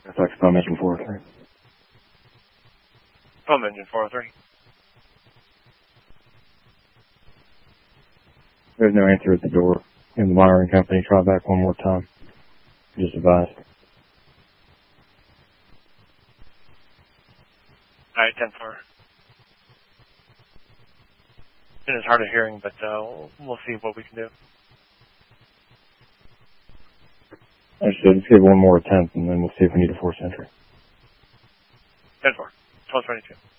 That's like phone engine 403. Phone engine 403. There's no answer at the door. And the monitoring company, try back one more time. Just advised. Alright, 10-4. It's hard of hearing, but we'll see what we can do. Understood. Let's give one more attempt, and then we'll see if we need a force entry. 10-4. 1222.